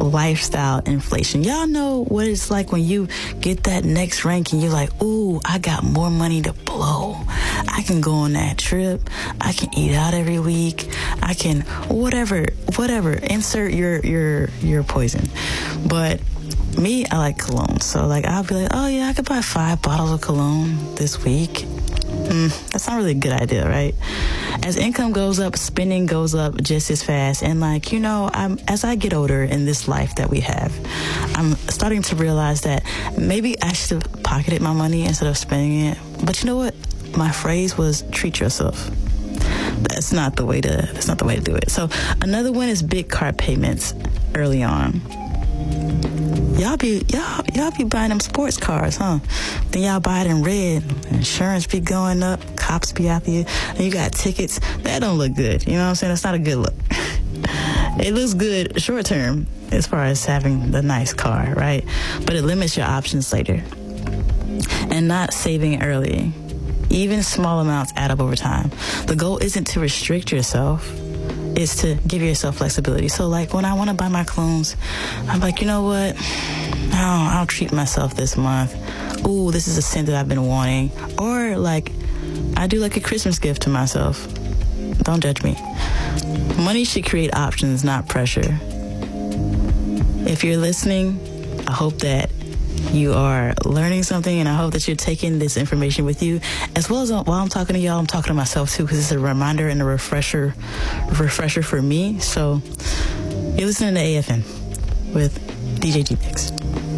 lifestyle inflation. Y'all know what it's like when you get that next rank and you're like, ooh, I got more money to blow. I can go on that trip. I can eat out every week. I can whatever. Insert your poison. But me, I like cologne. So like I'll be like, oh yeah, I could buy 5 bottles of cologne this week. That's not really a good idea, right? As income goes up, spending goes up just as fast. And like, as I get older in this life that we have, I'm starting to realize that maybe I should have pocketed my money instead of spending it. But you know what? My phrase was treat yourself. That's not the way to do it. So another one is big car payments early on. Y'all be buying them sports cars, huh? Then y'all buy it in red. Insurance be going up. Cops be after you. And you got tickets. That don't look good. You know what I'm saying? That's not a good look. It looks good short term as far as having the nice car, right? But it limits your options later. And not saving early. Even small amounts add up over time. The goal isn't to restrict yourself. Is to give yourself flexibility. So like when I want to buy my clones, I'm like, you know what? I'll treat myself this month. Ooh, this is a scent that I've been wanting. Or like I do like a Christmas gift to myself. Don't judge me. Money should create options, not pressure. If you're listening, I hope that you are learning something, and I hope that you're taking this information with you. As well as while I'm talking to y'all, I'm talking to myself too, because it's a reminder and a refresher for me. So you're listening to AFN with DJ G-Mix.